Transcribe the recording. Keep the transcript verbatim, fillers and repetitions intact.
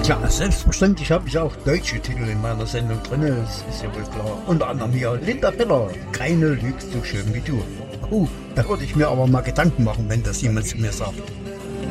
Tja, selbstverständlich habe ich auch deutsche Titel in meiner Sendung drin, das ist ja wohl klar. Unter anderem hier Linda Biller, keine lügt so schön wie du. Uh, da würde ich mir aber mal Gedanken machen, wenn das jemand zu mir sagt.